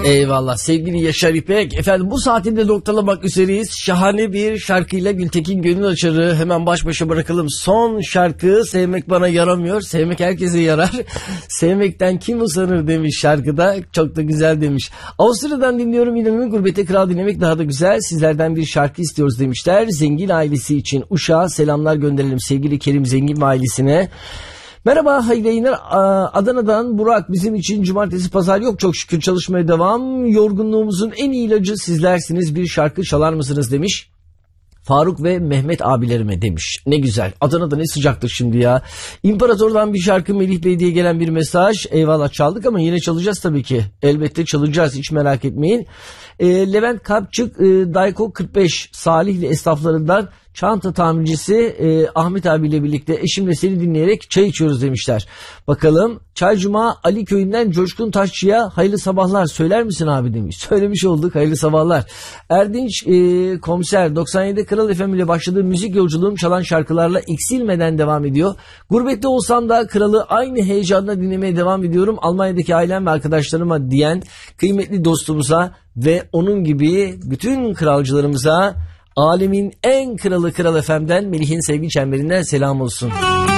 Eyvallah sevgili Yaşar İpek. Efendim bu saatinde noktalamak üzereyiz. Şahane bir şarkıyla Gültekin Gönül Açar'ı hemen baş başa bırakalım. Son şarkı Sevmek Bana Yaramıyor. Sevmek herkese yarar. Sevmekten kim usanır demiş şarkıda. Çok da güzel demiş. Avusturya'dan dinliyorum İnönü'nün Gurbette Kral dinlemek daha da güzel. Sizlerden bir şarkı istiyoruz demişler. Zengin ailesi için Uşak'a selamlar gönderelim sevgili Kerim Zengin ve ailesine. Merhaba hayırlı yayınlar. Adana'dan Burak, bizim için cumartesi pazar yok çok şükür, çalışmaya devam. Yorgunluğumuzun en iyi ilacı sizlersiniz, bir şarkı çalar mısınız demiş. Faruk ve Mehmet abilerime demiş. Ne güzel. Adana'da ne sıcaktır şimdi ya. İmparator'dan bir şarkı Melih Bey diye gelen bir mesaj. Eyvallah çaldık ama yine çalacağız tabii ki. Elbette çalacağız, hiç merak etmeyin. Levent Kapçık, Dayko 45 Salihli esnaflarından çanta tamircisi Ahmet abiyle birlikte eşimle seni dinleyerek çay içiyoruz demişler. Bakalım Çaycuma Ali köyünden Coşkun Taşçı'ya hayırlı sabahlar söyler misin abi demiş. Söylemiş olduk, hayırlı sabahlar. Erdinç Komiser 97 Kral FM ile başladığı müzik yolculuğum çalan şarkılarla eksilmeden devam ediyor. Gurbette olsam da Kralı aynı heyecanla dinlemeye devam ediyorum. Almanya'daki ailem ve arkadaşlarıma diyen kıymetli dostumuza ve onun gibi bütün kralcılarımıza alemin en kralı Kral FM'den Melih'in sevgi çemberinden selam olsun.